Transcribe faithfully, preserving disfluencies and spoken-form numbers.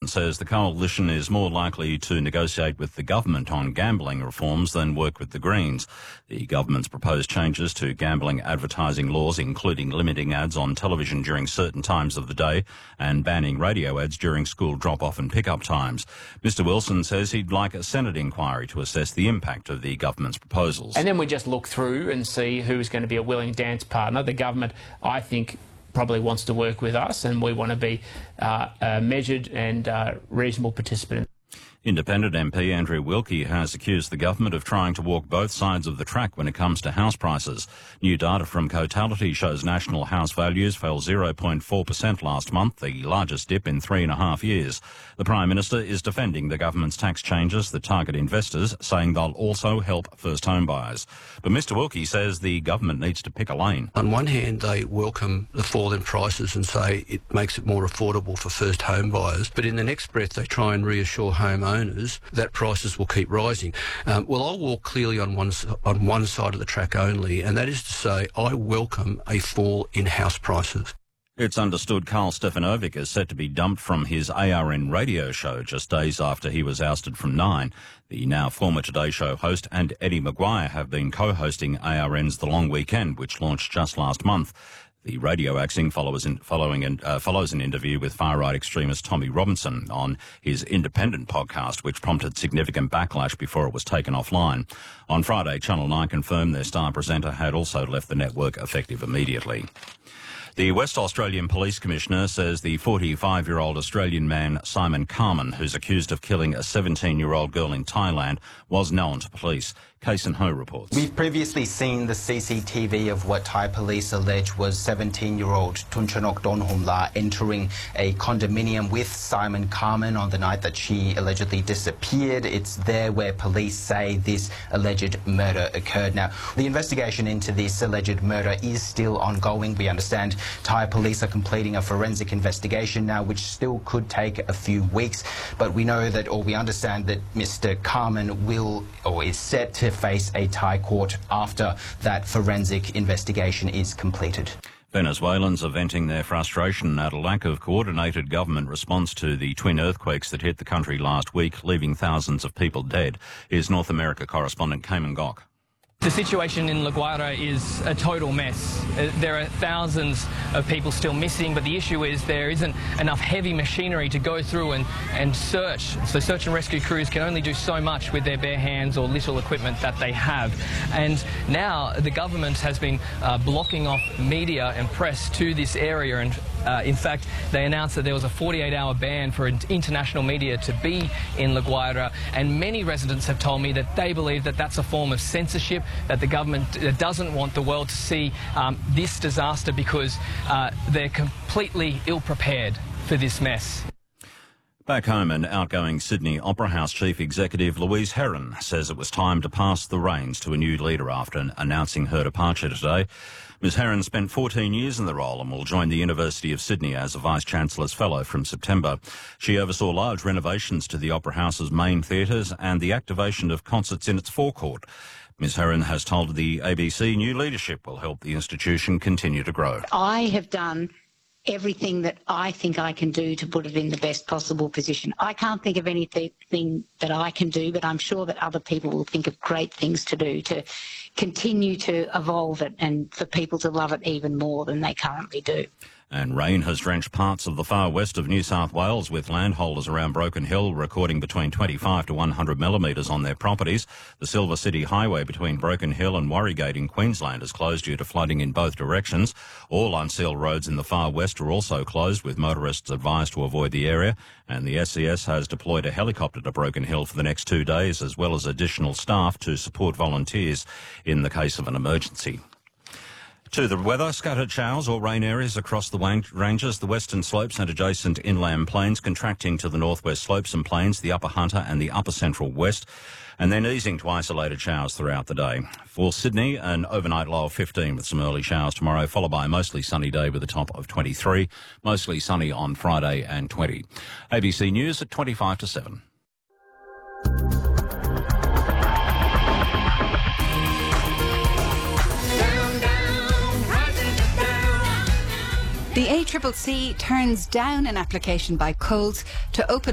says the coalition is more likely to negotiate with the government on gambling reforms than work with the Greens. The government's proposed changes to gambling advertising laws, including limiting ads on television during certain times of the day and banning radio ads during school drop-off and pick-up times. Mister Wilson says he'd like a Senate inquiry to assess the impact of the government's proposals. And then we just look through and see who's going to be a willing dance partner. The government, I think, probably wants to work with us, and we want to be uh, a measured and uh, reasonable participant. Independent M P Andrew Wilkie has accused the government of trying to walk both sides of the track when it comes to house prices. New data from Cotality shows national house values fell zero point four percent last month, the largest dip in three and a half years. The Prime Minister is defending the government's tax changes that target investors, saying they'll also help first home buyers. But Mister Wilkie says the government needs to pick a lane. On one hand, they welcome the fall in prices and say it makes it more affordable for first home buyers, but in the next breath they try and reassure homeowners that prices will keep rising. Um, well, I'll walk clearly on one, on one side of the track only, and that is to say I welcome a fall in house prices. It's understood Carl Stefanovic is set to be dumped from his A R N radio show just days after he was ousted from Nine. The now former Today Show host and Eddie Maguire have been co-hosting A R N's The Long Weekend, which launched just last month. The radio axing follows in, following in, uh, follows an interview with far-right extremist Tommy Robinson on his Independent podcast, which prompted significant backlash before it was taken offline. On Friday, Channel nine confirmed their star presenter had also left the network effective immediately. The West Australian Police Commissioner says the forty-five-year-old Australian man Simon Carman, who's accused of killing a seventeen-year-old girl in Thailand, was known to police. Kason Ho reports. We've previously seen the C C T V of what Thai police allege was seventeen-year-old Tunchanok Donhomla entering a condominium with Simon Carman on the night that she allegedly disappeared. It's there where police say this alleged murder occurred. Now, the investigation into this alleged murder is still ongoing. We understand Thai police are completing a forensic investigation now, which still could take a few weeks. But we know that, or we understand that Mister Carman will, or is set to face a Thai court after that forensic investigation is completed. Venezuelans are venting their frustration at a lack of coordinated government response to the twin earthquakes that hit the country last week, leaving thousands of people dead. Here's North America correspondent Cayman Gok. The situation in La Guaira is a total mess. There are thousands of people still missing, but the issue is there isn't enough heavy machinery to go through and, and search. So search and rescue crews can only do so much with their bare hands or little equipment that they have. And now the government has been uh, blocking off media and press to this area, and uh, in fact they announced that there was a forty-eight hour ban for international media to be in La Guaira, and many residents have told me that they believe that that's a form of censorship, that the government doesn't want the world to see um, this disaster because uh, they're completely ill-prepared for this mess. Back home, an outgoing Sydney Opera House Chief Executive Louise Herron says it was time to pass the reins to a new leader after announcing her departure today. Miz Herron spent fourteen years in the role and will join the University of Sydney as a Vice-Chancellor's Fellow from September. She oversaw large renovations to the Opera House's main theatres and the activation of concerts in its forecourt. Miz Herron has told the A B C new leadership will help the institution continue to grow. I have done everything that I think I can do to put it in the best possible position. I can't think of anything that I can do, but I'm sure that other people will think of great things to do to continue to evolve it and for people to love it even more than they currently do. And rain has drenched parts of the far west of New South Wales, with landholders around Broken Hill recording between twenty-five to one hundred millimetres on their properties. The Silver City Highway between Broken Hill and Warrygate in Queensland is closed due to flooding in both directions. All unsealed roads in the far west are also closed, with motorists advised to avoid the area. And the S C S has deployed a helicopter to Broken Hill for the next two days, as well as additional staff to support volunteers in the case of an emergency. To the weather, scattered showers or rain areas across the ranges, the western slopes and adjacent inland plains contracting to the northwest slopes and plains, the upper Hunter and the upper central west, and then easing to isolated showers throughout the day. For Sydney, an overnight low of fifteen with some early showers tomorrow, followed by a mostly sunny day with a top of twenty-three, mostly sunny on Friday and twenty. A B C News at twenty-five to seven. The A C C C turns down an application by Coles to open